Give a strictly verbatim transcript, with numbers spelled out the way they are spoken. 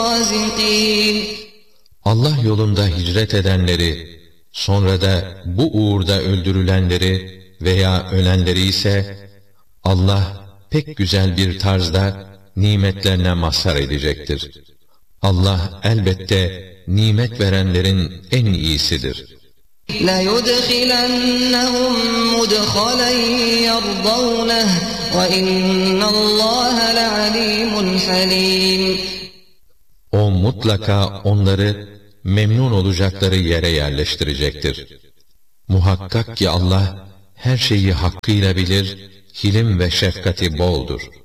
الرازقين. Allah yolunda hicret edenleri, sonra da bu uğurda öldürülenleri veya ölenleri ise Allah pek güzel bir tarzda nimetlerine mazhar edecektir. Allah elbette nimet verenlerin en iyisidir. لَيُدْخِلَنَّهُمْ مُدْخَلًا يَرْضَوْنَهُ وَإِنَّ اللّٰهَ لَعَلِيمٌ حَلِيمٌ. O mutlaka onları memnun olacakları yere yerleştirecektir. Muhakkak ki Allah her şeyi hakkıyla bilir, hilim ve şefkati boldur.